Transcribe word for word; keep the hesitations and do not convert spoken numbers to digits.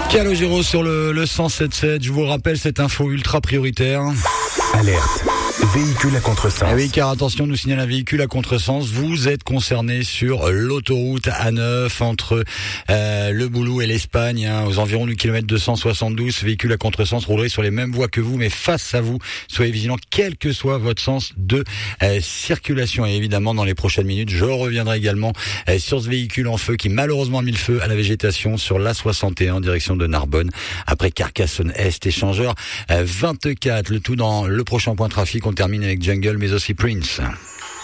Calogero sur le, le cent sept sept. Je vous rappelle cette info ultra prioritaire. Alerte. Véhicule à contresens. Ah oui, car attention, nous signale un véhicule à contresens. Vous êtes concerné sur l'autoroute A neuf entre euh, le Boulou et l'Espagne, hein, aux environs du kilomètre deux cent soixante-douze. Véhicule à contresens roulerait sur les mêmes voies que vous, mais face à vous. Soyez vigilants, quel que soit votre sens de euh, circulation. Et évidemment, dans les prochaines minutes, je reviendrai également euh, sur ce véhicule en feu qui malheureusement a mis le feu à la végétation sur l'A soixante et un en direction de Narbonne. Après Carcassonne-Est, échangeur euh, vingt-quatre. Le tout dans le prochain point trafic. On termine avec Jungle, mais aussi Prince.